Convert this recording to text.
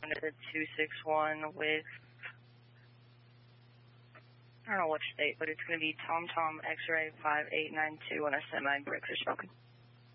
going to 261 with, I don't know what state, but it's going to be TomTom X-Ray 5892 on a semi breakfast smoking.